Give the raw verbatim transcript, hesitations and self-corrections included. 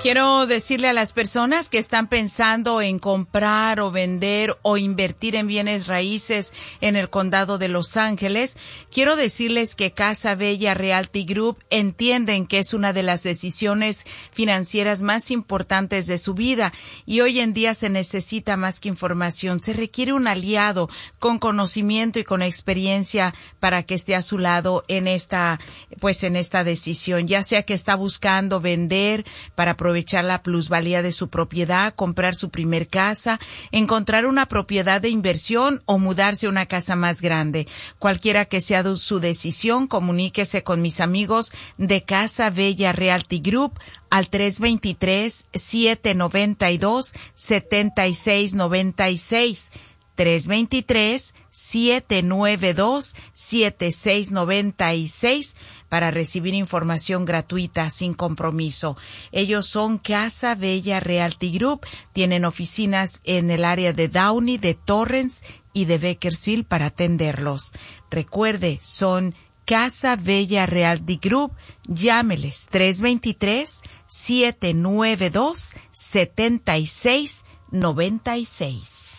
Quiero decirle a las personas que están pensando en comprar o vender o invertir en bienes raíces en el condado de Los Ángeles, quiero decirles que Casa Bella Realty Group entienden que es una de las decisiones financieras más importantes de su vida y hoy en día se necesita más que información. Se requiere un aliado con conocimiento y con experiencia para que esté a su lado en esta, pues en esta decisión, ya sea que está buscando vender para aprovechar la plusvalía de su propiedad, comprar su primer casa, encontrar una propiedad de inversión o mudarse a una casa más grande. Cualquiera que sea su decisión, comuníquese con mis amigos de Casa Bella Realty Group al tres dos tres, siete nueve dos, siete seis nueve seis. tres dos tres, siete nueve dos, siete seis nueve seis para recibir información gratuita sin compromiso. Ellos son Casa Bella Realty Group, tienen oficinas en el área de Downey, de Torrance y de Bakersfield para atenderlos. Recuerde, son Casa Bella Realty Group, llámeles tres dos tres, siete nueve dos, siete seis nueve seis.